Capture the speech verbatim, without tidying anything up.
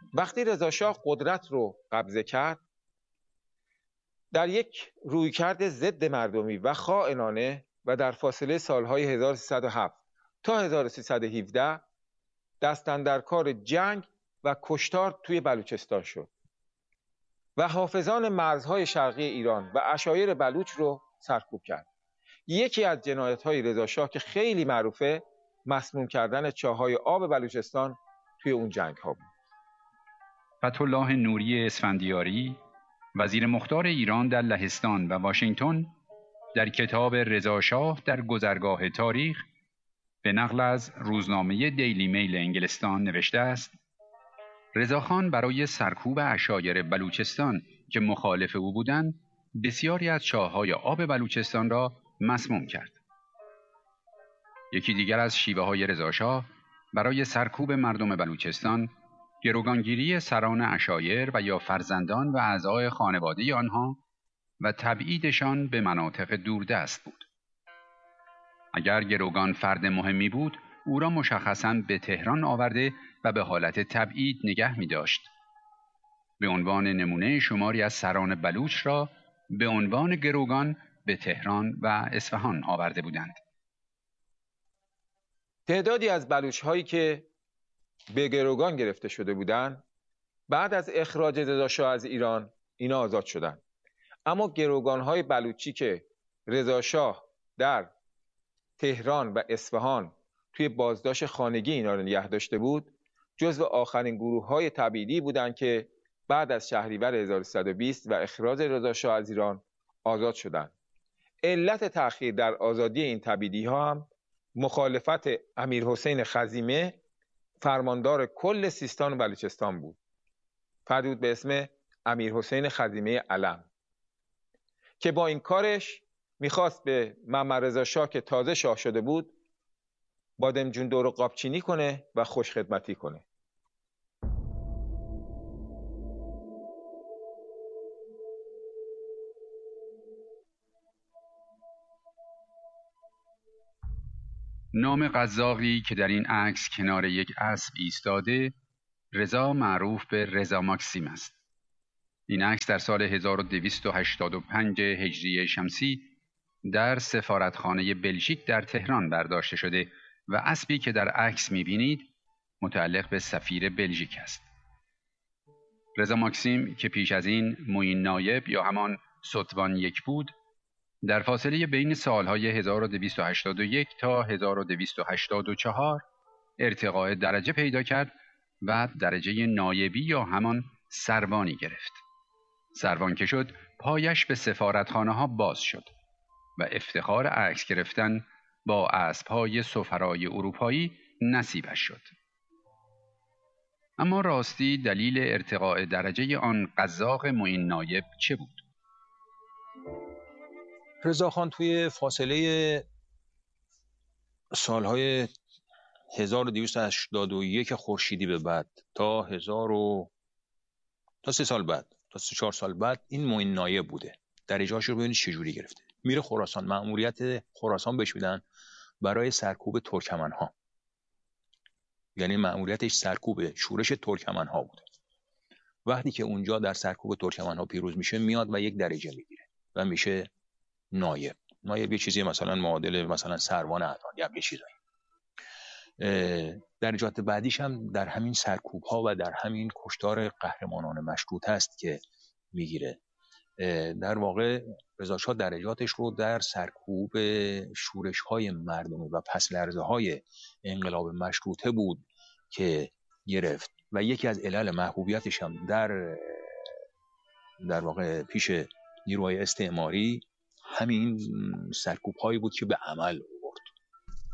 وقتی رضا شاه قدرت رو قبضه کرد، در یک رویکرد ضد مردمی و خائنانه و در فاصله سالهای هزار و سیصد و هفت تا هزار و سیصد و هفده دست اندر کار جنگ و کشتار توی بلوچستان شد و حافظان مرزهای شرقی ایران و عشایر بلوچ رو سرکوب کرد. یکی از جنایت‌های رضا شاه که خیلی معروفه، مسموم کردن چاهای آب بلوچستان توی اون جنگ‌ها بود. فتح‌الله نوری اسفندیاری، وزیر مختار ایران در لهستان و واشنگتن، در کتاب رضا شاه در گذرگاه تاریخ به نقل از روزنامه دیلی میل انگلستان نوشته است: رضاخان برای سرکوب عشایر بلوچستان که مخالف او بودند، بسیاری از چاه‌های آب بلوچستان را مسموم کرد. یکی دیگر از شیوه‌های رضا شاه برای سرکوب مردم بلوچستان، گروگانگیری سران عشایر و یا فرزندان و اعضای خانواده آنها و تبعیدشان به مناطق دوردست بود. اگر گروگان فرد مهمی بود، او را مشخصاً به تهران آورده و به حالت تبعید نگه می داشت. به عنوان نمونه شماری از سران بلوچ را به عنوان گروگان به تهران و اصفهان آورده بودند. تعدادی از بلوچ هایی که به گروگان گرفته شده بودند، بعد از اخراج رضا شاه از ایران اینا آزاد شدند. اما گروگان های بلوچی که رضا شاه در تهران و اصفهان توی بازداشت خانگی اینا رو نگه داشته بود، جزو آخرین گروه های تبعیدی بودند که بعد از شهریور هزار و سیصد و بیست و اخراج رضا شاه از ایران آزاد شدند. علت تأخیر در آزادی این تبعیدی ها هم مخالفت امیر حسین خزیمه، فرماندار کل سیستان و بلوچستان بود. فردی بود به اسم امیر حسین خزیمه علم که با این کارش میخواست به محمد رضا شاه که تازه شاه شده بود بادمجون دور قابچینی کنه و خوش خدمتی کنه. نام قزاقی که در این عکس کنار یک اسب ایستاده، رضا معروف به رضا ماکسیم است. این عکس در سال هزار و دویست و هشتاد و پنج هجری شمسی در سفارتخانه بلژیک در تهران برداشته شده و اسبی که در عکس می‌بینید متعلق به سفیر بلژیک است. رضا ماکسیم که پیش از این معین نایب یا همان ستوان یک بود، در فاصله بین سالهای هزار و دویست و هشتاد و یک تا هزار و دویست و هشتاد و چهار ارتقاء درجه پیدا کرد و درجه نایبی یا همان سروانی گرفت. سروان که شد، پایش به سفارتخانه ها باز شد و افتخار عکس گرفتن با اسب‌های سفرای اروپایی نصیبش شد. اما راستی دلیل ارتقاء درجه آن قزاق معین نایب چه بود؟ رضاخان توی فاصله سالهای هزار و دویست و هشتاد و یک خورشیدی به بعد تا هزار و تا سه سال بعد تا سه چهار سال بعد این معین نایب بوده. درجه‌اش رو ببینید چجوری گرفته. میره خراسان، مأموریت خراسان بهش میدن برای سرکوب ترکمن‌ها. یعنی مأموریتش سرکوب شورش ترکمن‌ها بوده. وقتی که اونجا در سرکوب ترکمن‌ها پیروز میشه، میاد و یک درجه میگیره و میشه نایب. نایب یه چیزی مثلا معادل مثلا سروان اعدان یا یه چیزایی. درجات بعدیش هم در همین سرکوب ها و در همین کشتار قهرمانان مشروط است که میگیره. در واقع رضا شاه درجاتش رو در سرکوب شورش های مردمی و پس لرزه های انقلاب مشروطه بود که گرفت و یکی از علل محبوبیتش هم در در واقع پیش نیروهای استعماری همین سرکوب هایی بود که به عمل